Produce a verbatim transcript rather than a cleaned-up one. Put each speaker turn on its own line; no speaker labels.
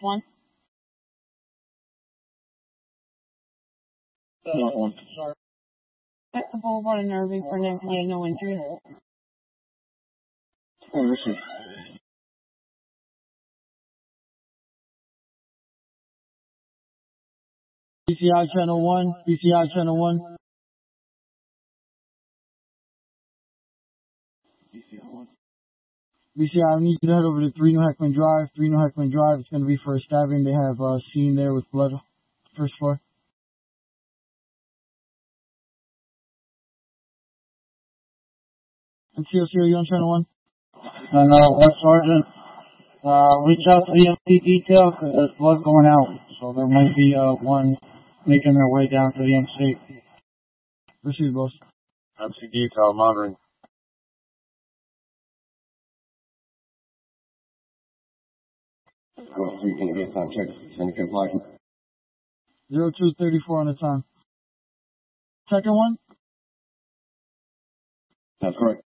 one.
North one.
Sorry. At the Boulevard in Irving for an M P A, no injury.
Oh, this is.
B C I channel one, B C I channel one.
B C I one.
B C I, I need you to head over to three New Heckman Drive. three New Heckman Drive, it's going to be for a stabbing. They have a scene there with blood. First floor. M C O C, are you on channel one?
And, uh, what sergeant, uh, reach out to the M C detail, because there's blood going out. So there might be, uh, one making their way down to the M C.
Proceed, boss.
M C detail monitoring. Go, so you can get time check. Send a comply.
zero two thirty-four on the time. Second one?
That's correct.